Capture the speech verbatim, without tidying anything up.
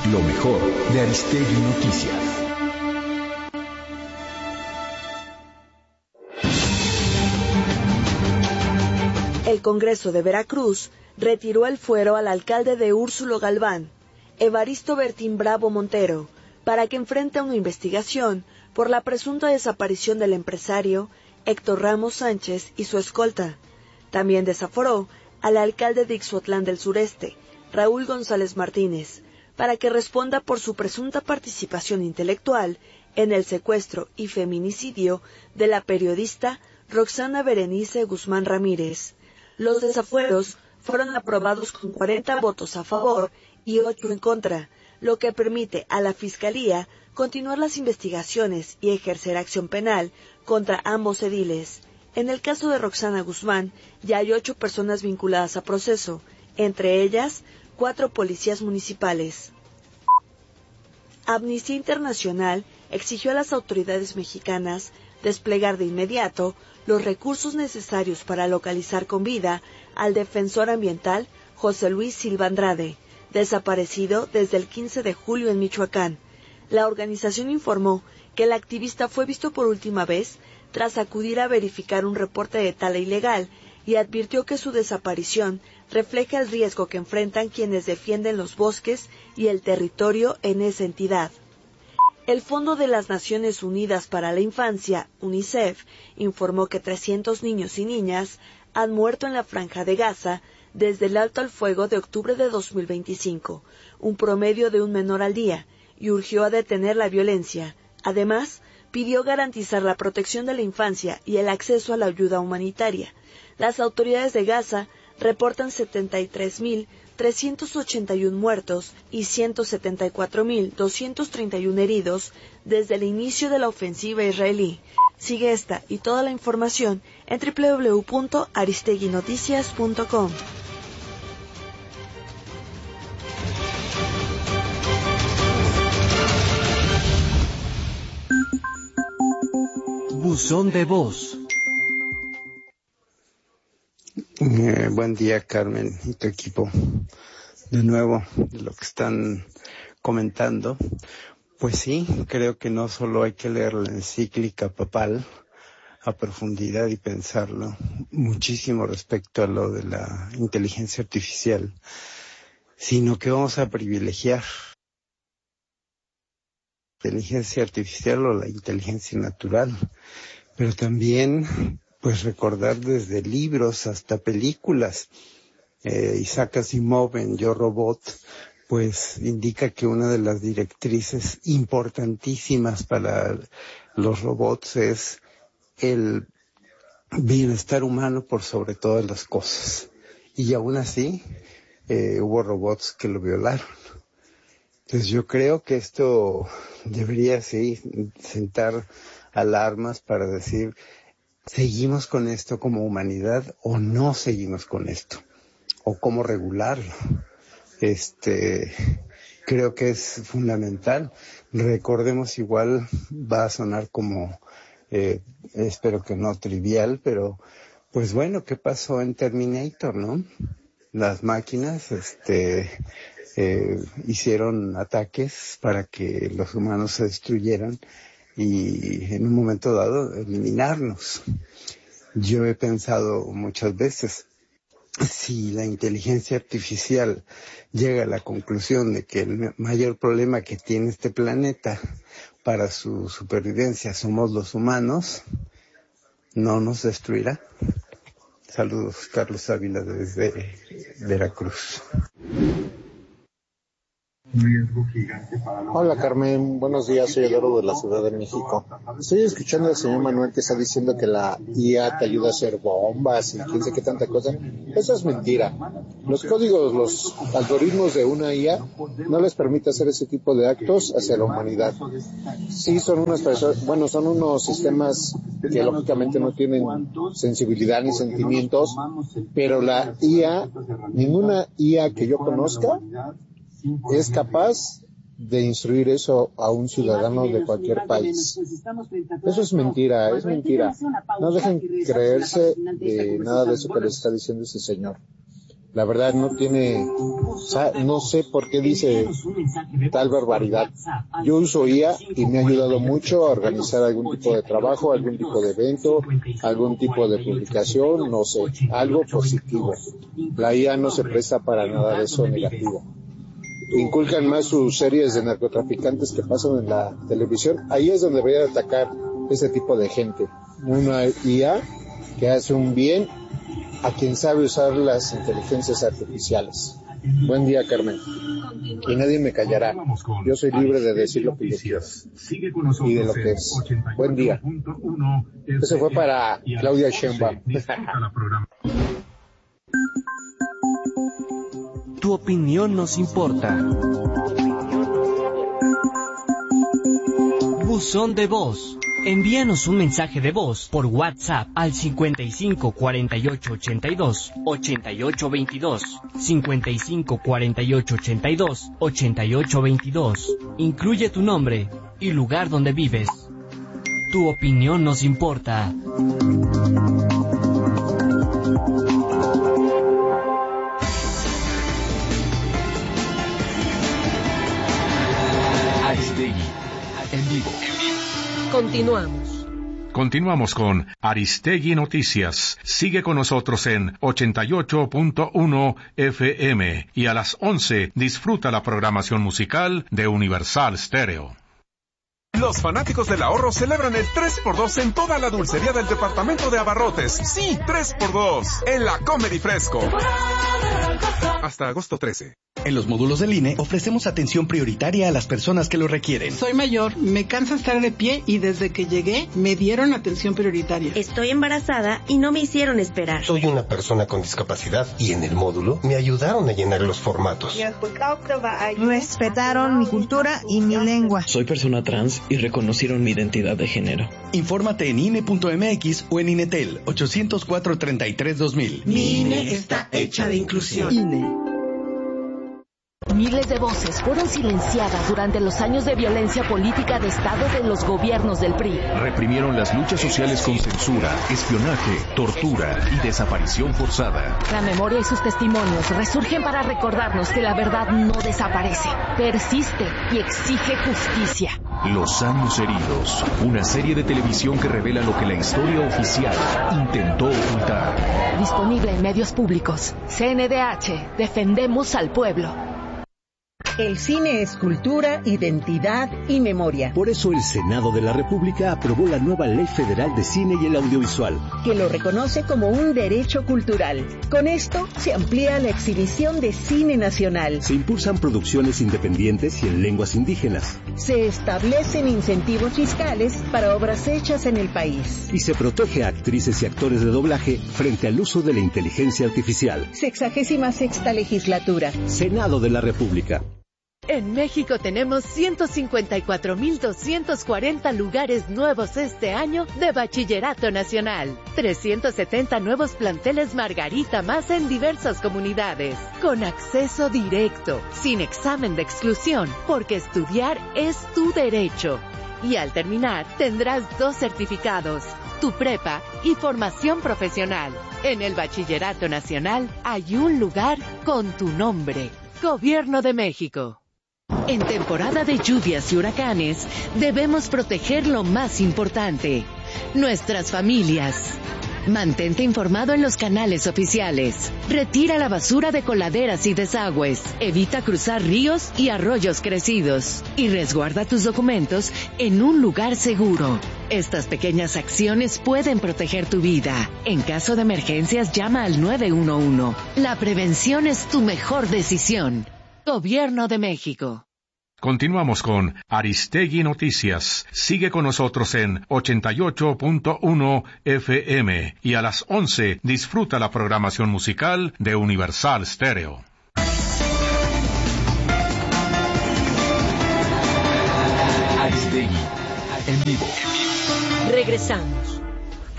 Lo mejor de Aristegui Noticias. El Congreso de Veracruz retiró el fuero al alcalde de Úrsulo Galván, Evaristo Bertín Bravo Montero, para que enfrente una investigación por la presunta desaparición del empresario Héctor Ramos Sánchez y su escolta. También desaforó al alcalde de Ixhuatlán del Sureste, Raúl González Martínez, para que responda por su presunta participación intelectual en el secuestro y feminicidio de la periodista Roxana Berenice Guzmán Ramírez. Los desafueros fueron aprobados con cuarenta votos a favor y ocho en contra, lo que permite a la Fiscalía continuar las investigaciones y ejercer acción penal contra ambos ediles. En el caso de Roxana Guzmán, ya hay ocho personas vinculadas a proceso, entre ellas cuatro policías municipales. Amnistía Internacional exigió a las autoridades mexicanas desplegar de inmediato los recursos necesarios para localizar con vida al defensor ambiental José Luis Silva Andrade, desaparecido desde el quince de julio en Michoacán. La organización informó que el activista fue visto por última vez tras acudir a verificar un reporte de tala ilegal y advirtió que su desaparición refleja el riesgo que enfrentan quienes defienden los bosques y el territorio en esa entidad. El Fondo de las Naciones Unidas para la Infancia, UNICEF, informó que trescientos niños y niñas han muerto en la Franja de Gaza desde el alto al fuego de octubre de dos mil veinticinco, un promedio de un menor al día, y urgió a detener la violencia. Además, pidió garantizar la protección de la infancia y el acceso a la ayuda humanitaria. Las autoridades de Gaza reportan setenta y tres mil trescientos ochenta y uno muertos y ciento setenta y cuatro mil doscientos treinta y uno heridos desde el inicio de la ofensiva israelí. Sigue esta y toda la información en doble u doble u doble u punto aristegui noticias punto com. Buzón de voz. Eh, buen día, Carmen y tu equipo. De nuevo, de lo que están comentando, pues sí, creo que no solo hay que leer la encíclica papal a profundidad y pensarlo muchísimo respecto a lo de la inteligencia artificial, sino que vamos a privilegiar la inteligencia artificial o la inteligencia natural, pero también pues recordar desde libros hasta películas. Eh, Isaac Asimov en Yo Robot pues indica que una de las directrices importantísimas para los robots es el bienestar humano por sobre todas las cosas. Y aún así eh, hubo robots que lo violaron. Entonces yo creo que esto debería sí sentar alarmas para decir, ¿seguimos con esto como humanidad o no seguimos con esto? O cómo regularlo. Este, creo que es fundamental. Recordemos, igual va a sonar como, eh, espero que no trivial, pero pues bueno, ¿qué pasó en Terminator, no? Las máquinas, este, eh, hicieron ataques para que los humanos se destruyeran y en un momento dado eliminarnos. Yo he pensado muchas veces, si la inteligencia artificial llega a la conclusión de que el mayor problema que tiene este planeta para su supervivencia somos los humanos, ¿no nos destruirá? Saludos, Carlos Ávila desde Veracruz. Hola Carmen, buenos días, soy Eduardo de la Ciudad de México. Estoy escuchando al señor Manuel que está diciendo que la I A te ayuda a hacer bombas y quién sé qué tanta cosa. Eso es mentira. Los códigos, los algoritmos de una I A no les permite hacer ese tipo de actos hacia la humanidad. Sí son unas personas, bueno, son unos sistemas que lógicamente no tienen sensibilidad ni sentimientos, pero la I A, ninguna I A que yo conozca es capaz de instruir eso a un ciudadano de cualquier país. Eso es mentira, es mentira. No dejen creerse de nada de eso que les está diciendo ese señor. La verdad no tiene, o sea, no sé por qué dice tal barbaridad. Yo uso I A y me ha ayudado mucho a organizar algún tipo de trabajo, algún tipo de evento, algún tipo de publicación, no sé, algo positivo. La I A no se presta para nada de eso negativo. Inculcan más sus series de narcotraficantes que pasan en la televisión. Ahí es donde debería atacar ese tipo de gente. Una I A que hace un bien a quien sabe usar las inteligencias artificiales. Buen día, Carmen. Y nadie me callará. Yo soy libre de decir lo que yo quiero y de lo que es. Buen día. Eso fue para Claudia Sheinbaum. Tu opinión nos importa. Buzón de voz. Envíanos un mensaje de voz por WhatsApp al cincuenta y cinco cuarenta y ocho ochenta y dos ochenta y ocho veintidós, cincuenta y cinco cuarenta y ocho ochenta y dos ochenta y ocho veintidós. Incluye tu nombre y lugar donde vives. Tu opinión nos importa. Aristegui, en vivo. Continuamos. Continuamos con Aristegui Noticias. Sigue con nosotros en ochenta y ocho punto uno F M y a las once disfruta la programación musical de Universal Stereo. Los fanáticos del ahorro celebran el tres por dos en toda la dulcería del departamento de abarrotes. Sí, tres por dos en la Comedy Fresco. Hasta agosto trece. En los módulos del I N E ofrecemos atención prioritaria a las personas que lo requieren. Soy mayor, me cansa estar de pie y desde que llegué me dieron atención prioritaria. Estoy embarazada y no me hicieron esperar. Soy una persona con discapacidad y en el módulo me ayudaron a llenar los formatos. Respetaron mi cultura y mi lengua. Soy persona trans y reconocieron mi identidad de género. Infórmate en I N E punto M X o en INETEL ochocientos cuatro treinta y tres dos mil. Mi I N E está hecha de inclusión. I N E. Miles de voces fueron silenciadas durante los años de violencia política de Estado de los gobiernos del P R I. Reprimieron las luchas sociales con censura, espionaje, tortura y desaparición forzada. La memoria y sus testimonios resurgen para recordarnos que la verdad no desaparece, persiste y exige justicia. Los años heridos, una serie de televisión que revela lo que la historia oficial intentó ocultar. Disponible en medios públicos. C N D H, defendemos al pueblo. El cine es cultura, identidad y memoria. Por eso el Senado de la República aprobó la nueva Ley Federal de Cine y el Audiovisual, que lo reconoce como un derecho cultural. Con esto se amplía la exhibición de cine nacional. Se impulsan producciones independientes y en lenguas indígenas. Se establecen incentivos fiscales para obras hechas en el país. Y se protege a actrices y actores de doblaje frente al uso de la inteligencia artificial. Sexagésima sexta legislatura. Senado de la República. En México tenemos ciento cincuenta y cuatro mil doscientos cuarenta lugares nuevos este año de Bachillerato Nacional. trescientos setenta nuevos planteles Margarita más en diversas comunidades. Con acceso directo, sin examen de exclusión, porque estudiar es tu derecho. Y al terminar, tendrás dos certificados, tu prepa y formación profesional. En el Bachillerato Nacional hay un lugar con tu nombre. Gobierno de México. En temporada de lluvias y huracanes, debemos proteger lo más importante, nuestras familias. Mantente informado en los canales oficiales. Retira la basura de coladeras y desagües. Evita cruzar ríos y arroyos crecidos. Y resguarda tus documentos en un lugar seguro. Estas pequeñas acciones pueden proteger tu vida. En caso de emergencias, llama al nueve uno uno. La prevención es tu mejor decisión. Gobierno de México. Continuamos con Aristegui Noticias. Sigue con nosotros en ochenta y ocho punto uno F M y a las once disfruta la programación musical de Universal Stereo. Aristegui, en vivo. Regresamos.